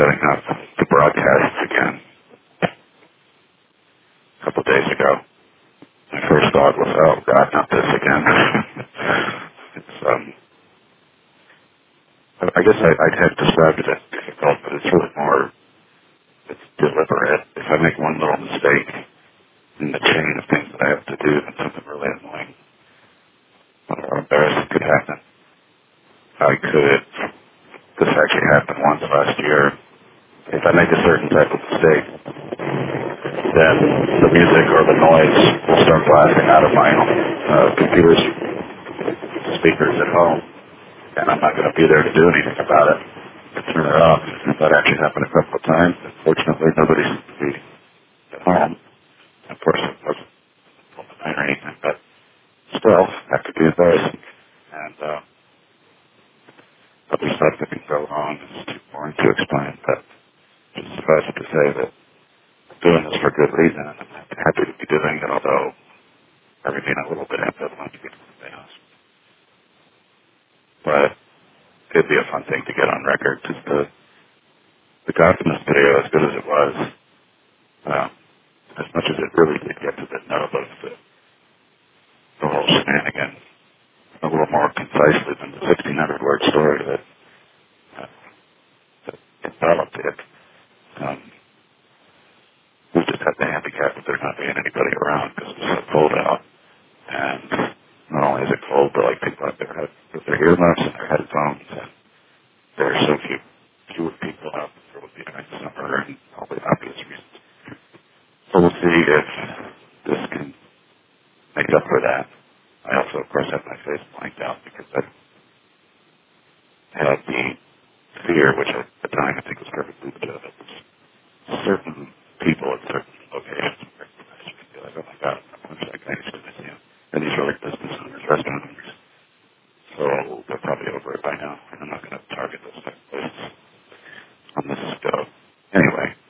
setting up the broadcasts again a couple days ago. My first thought was, oh God, not this again. I guess I'd have described it as difficult, but it's really more, it's deliberate. If I make one little mistake in the chain of things that I have to do, then something really annoying or embarrassing could happen. This actually happened once last year. If I make a certain type of mistake, then the music or the noise will start blasting out of my computer speakers at home, and I'm not going to be there to do anything about it, to turn it off. That actually happened a couple of times. Fortunately, nobody seemed to be at home. Of course, it wasn't full of night or anything, but still, that could be embarrassing. And other stuff that can go wrong is too boring to explain, but just suffice it to say that I'm doing this for good reason, and I'm happy to be doing it, although I remain a little bit ambivalent to get to the house. But it'd be a fun thing to get on record, because the Godfulness video, as good as it was, as much as it really did get to the nub of the whole shenanigan, a little more concisely than the 1,600-word story that developed it. We just had the handicap of there not being anybody around because it was so cold out. And not only is it cold, but like people out there with their earmuffs and their headphones, and there are so fewer people out there with the during summer and all the obvious reasons. So we'll see if this can make up for that. I also, of course, have my face blanked out because I had the fear, which at the time I think was perfectly legitimate. Certain people at certain locations would be like, oh my God, I wish I could do this, and these are like business owners, restaurant owners. So they're probably over it by now, and I'm not going to target those type of places on this go. Anyway,